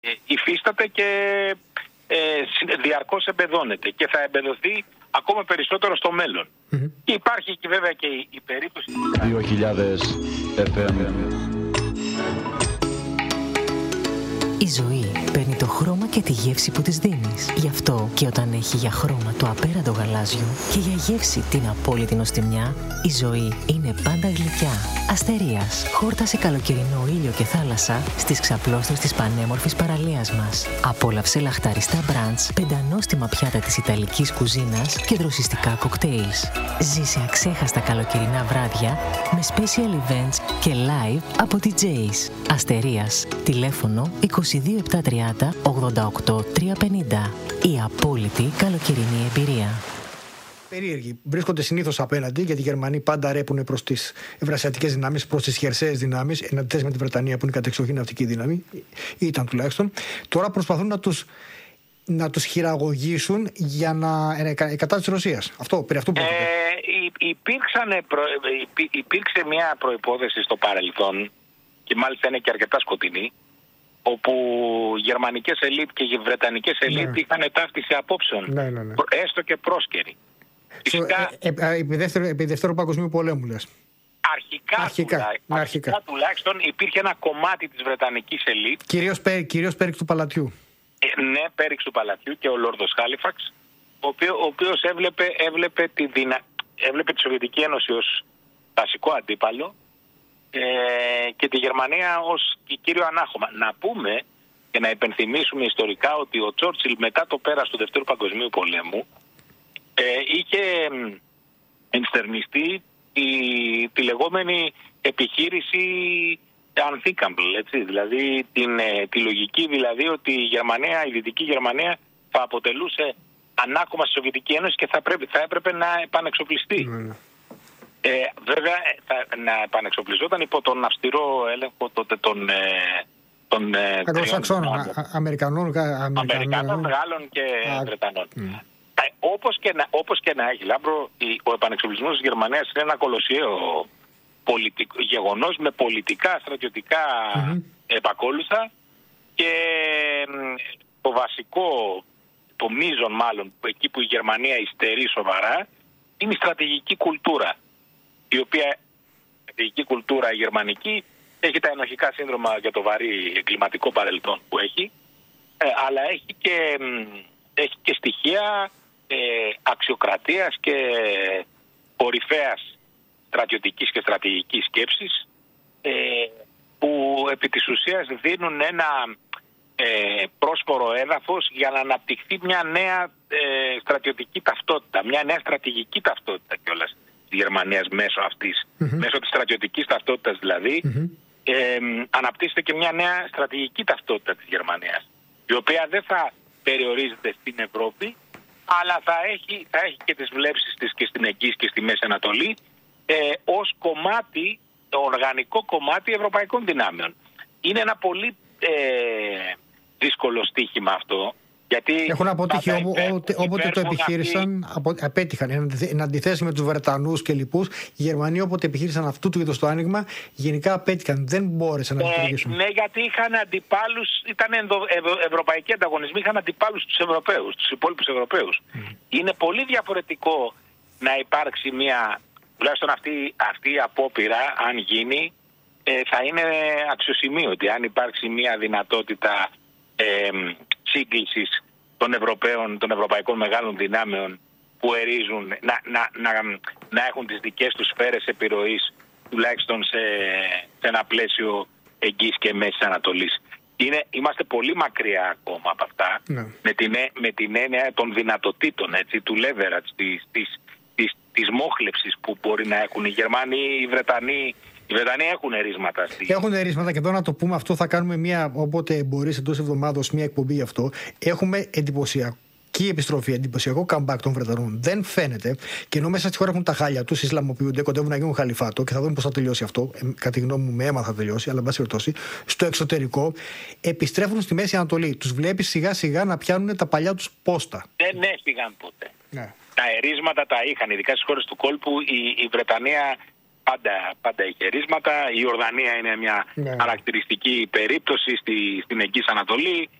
υφίσταται και διαρκώς εμπεδώνεται και θα εμπεδοθεί ακόμα περισσότερο στο μέλλον. Και υπάρχει και βέβαια και η περίπτωση 2000 FM. Η ζωή παίρνει το χρώμα και τη γεύση που της δίνεις. Γι' αυτό και όταν έχει για χρώμα το απέραντο γαλάζιο και για γεύση την απόλυτη νοστιμιά, η ζωή είναι πάντα γλυκιά. Αστερίας, χόρτασε καλοκαιρινό ήλιο και θάλασσα στις ξαπλώστρες της πανέμορφης παραλίας μας. Απόλαυσε λαχταριστά μπραντς, πεντανόστιμα πιάτα της ιταλικής κουζίνας και δροσιστικά κοκτέιλς. Ζήσε αξέχαστα καλοκαιρινά βράδια με special events και live από DJs. Αστερίας, τηλέφωνο 22 730 88 350. Η απόλυτη καλοκαιρινή εμπειρία. Περίεργοι. Βρίσκονται συνήθως απέναντι, γιατί οι Γερμανοί πάντα ρέπουν προς τις ευρασιατικές δυνάμεις, προς τις χερσαίες δυνάμεις, εν αντιθέσει με τη Βρετανία που είναι κατεξοχήν ναυτική δύναμη, ήταν τουλάχιστον. Τώρα προσπαθούν να τους χειραγωγήσουν για να κατά της Ρωσίας. Περί αυτού πρόκειται. Υπήρξε μια προϋπόθεση στο παρελθόν, και μάλιστα είναι και αρκετά σκοτεινή, όπου γερμανικές ελίτ και οι βρετανικές ελίτ είχαν ταύτιση απόψεων, έστω και πρόσκαιρη. Επί Δευτέρου Παγκοσμίου Πολέμου, λες. Αρχικά τουλάχιστον υπήρχε ένα κομμάτι της βρετανικής ελίτ. Κυρίως πέριξ του Παλατιού. Ναι, πέριξ του Παλατιού και ο Λόρδος Χάλιφαξ, ο οποίος έβλεπε τη Σοβιετική Ένωση ως βασικό αντίπαλο και τη Γερμανία ως κύριο ανάχωμα. Να πούμε και να υπενθυμίσουμε ιστορικά ότι ο Τσόρτσιλ μετά το πέρας του Δευτέρου Παγκοσμίου Πολέμου είχε ενστερνιστεί τη λεγόμενη επιχείρηση unthinkable, έτσι, δηλαδή τη λογική δηλαδή ότι η Δυτική Γερμανία θα αποτελούσε ανάκωμα στη Σοβιετική Ένωση και θα έπρεπε να επανεξοπλιστεί. Βέβαια να επανεξοπλιζόταν υπό τον αυστηρό έλεγχο τότε των Αμερικανών, Γάλλων και Βρετανών. Όπως και να έχει, Λάμπρο, ο επανεξοπλισμός της Γερμανίας είναι ένα κολοσιαίο γεγονός με πολιτικά, στρατιωτικά επακόλουθα, και το βασικό, το μείζον μάλλον, εκεί που η Γερμανία υστερεί σοβαρά, είναι η στρατηγική κουλτούρα, η οποία στρατηγική κουλτούρα γερμανική έχει τα ενοχικά σύνδρομα για το βαρύ εγκληματικό παρελθόν που έχει, αλλά έχει και στοιχεία αξιοκρατίας και κορυφαίας στρατιωτικής και στρατηγικής σκέψης, που επί της ουσίας δίνουν ένα πρόσφορο έδαφος για να αναπτυχθεί μια νέα στρατιωτική ταυτότητα, μια νέα στρατηγική ταυτότητα κιόλας της Γερμανίας μέσω της στρατιωτικής ταυτότητας δηλαδή, αναπτύσσεται και μια νέα στρατηγική ταυτότητα της Γερμανίας, η οποία δεν θα περιορίζεται στην Ευρώπη, αλλά θα έχει και τις βλέψεις της και στην Εγγύης και στη Μέση Ανατολή ως κομμάτι, οργανικό κομμάτι ευρωπαϊκών δυνάμεων. Είναι ένα πολύ δύσκολο στοίχημα αυτό, γιατί έχουν αποτύχει όποτε το επιχείρησαν, απέτυχαν. Εν αντιθέσει με τους Βρετανούς και λοιπούς, οι Γερμανοί όποτε επιχείρησαν αυτού του είδους το άνοιγμα, γενικά απέτυχαν. Δεν μπόρεσαν να λειτουργήσουν. Ναι, γιατί είχαν αντιπάλους, ήταν ευρωπαϊκοί ανταγωνισμοί, είχαν αντιπάλους τους Ευρωπαίους, τους υπόλοιπους Ευρωπαίους. Είναι πολύ διαφορετικό να υπάρξει τουλάχιστον αυτή η απόπειρα, αν γίνει, θα είναι αξιοσημείωτη. Αν υπάρξει μια δυνατότητα σύγκλησης των ευρωπαϊκών μεγάλων δυνάμεων που ερίζουν να έχουν τις δικές τους σφαίρες επιρροής, τουλάχιστον σε ένα πλαίσιο Εγγύης και Μέσης Ανατολής. Είμαστε πολύ μακριά ακόμα από αυτά, με την έννοια των δυνατοτήτων, έτσι, του leverage, της μόχλευσης που μπορεί να έχουν οι Γερμανοί, οι Βρετανοί. Οι Βρετανοί έχουν ερίσματα. Έχουν ερίσματα, και εδώ να το πούμε αυτό, θα κάνουμε όποτε μπορείς εντός εβδομάδος μια εκπομπή γι' αυτό. Έχουμε εντυπωσιακή επιστροφή, εντυπωσιακό comeback των Βρετανών. Δεν φαίνεται, και ενώ μέσα στη χώρα έχουν τα χάλια τους, Ισλαμοποιούνται, κοντεύουν να γίνουν χαλιφάτο, και θα δούμε πώς θα τελειώσει αυτό. Κατά τη γνώμη μου, με αίμα θα τελειώσει, αλλά εν πάση περιπτώσει, στο εξωτερικό επιστρέφουν στη Μέση Ανατολή. Τους βλέπεις σιγά σιγά να πιάνουν τα παλιά τους πόστα. Δεν έφυγαν ποτέ. Τα ερίσματα τα είχαν, ειδικά στις χώρες του κόλπου. Η Βρετανία πάντα έχει χαιρίσματα. Η Ιορδανία είναι μια χαρακτηριστική περίπτωση στην Αιγής Ανατολή.